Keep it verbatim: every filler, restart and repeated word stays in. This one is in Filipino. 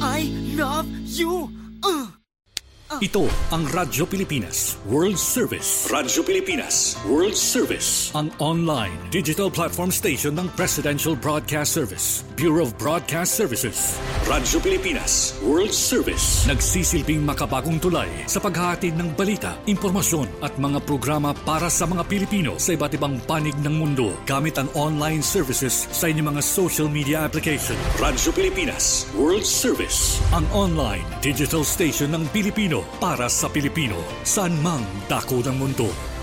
I love you. Uh. Ito ang Radyo Pilipinas World Service. Radyo Pilipinas World Service. Ang online digital platform station ng Presidential Broadcast Service, Bureau of Broadcast Services. Radyo Pilipinas World Service. Nagsisilbing makabagong tulay sa paghahatid ng balita, impormasyon at mga programa para sa mga Pilipino sa iba't ibang panig ng mundo gamit ang online services sa inyong mga social media application. Radyo Pilipinas World Service. Ang online digital station ng Pilipino para sa Pilipino, saan mang dako ng mundo.